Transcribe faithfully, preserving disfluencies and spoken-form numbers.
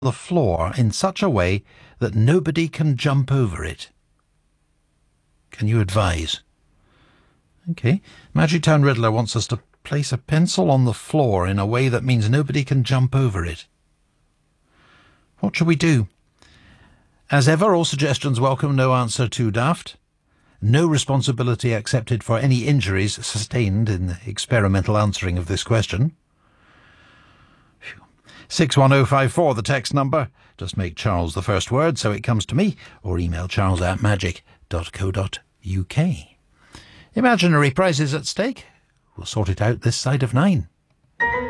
the floor in such a way that nobody can jump over it. Can you advise? Okay. Magic Town Riddler wants us to place a pencil on the floor in a way that means nobody can jump over it. What shall we do? As ever, all suggestions welcome, no answer too daft. No responsibility accepted for any injuries sustained in the experimental answering of this question. six one oh five four, the text number. Just make Charles the first word so it comes to me, or email charles at magic dot co dot uk. Imaginary prizes at stake. We'll sort it out this side of nine.